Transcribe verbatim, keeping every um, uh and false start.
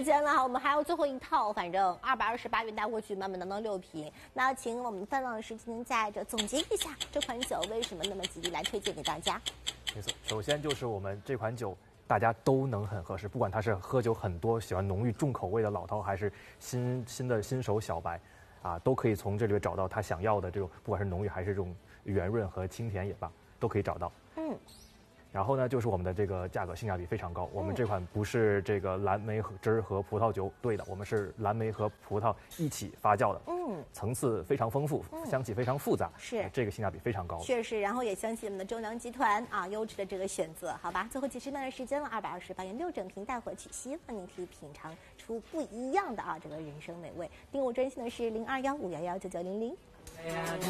时间了哈，我们还有最后一套，反正二百二十八元带过去，满满当当六瓶。那请我们范老师今天在这总结一下这款酒为什么那么极力来推荐给大家。 没错，首先就是我们这款酒。大家都能很合适，不管他是喝酒很多、喜欢浓郁重口味的老饕，还是新新的新手小白，啊，都可以从这里找到他想要的这种，不管是浓郁还是这种圆润和清甜也罢，都可以找到。嗯。然后呢，就是我们的这个价格性价比非常高。我们这款不是这个蓝莓汁儿和葡萄酒兑的，我们是蓝莓和葡萄一起发酵的。嗯，层次非常丰富，嗯、香气非常复杂， 是这个性价比非常高。 确实，然后也相信我们的中粮集团啊优质的这个选择，好吧？最后几十秒的时间了，二百二十八元六整瓶带回去，希望您可以品尝出不一样的啊这个人生美味。订我专线的是零二幺五幺幺九九零零。